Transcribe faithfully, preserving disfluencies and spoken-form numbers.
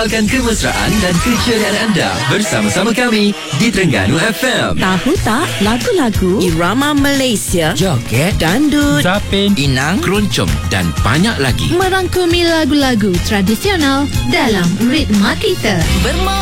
Kekalkan kemesraan dan keceriaan anda bersama-sama kami di Terengganu F M. Tahu tak lagu-lagu Irama Malaysia, joget, dangdut, Zapin, inang, Keroncong dan banyak lagi. Merangkumi lagu-lagu tradisional dalam ritma kita. bermain